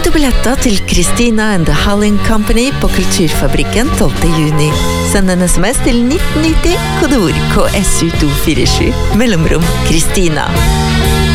to billetter til Christina and the Howling Company på Kulturfabrikken 12. juni. Send en sms til 1990, kodeord KSU247, mellomrom Christina.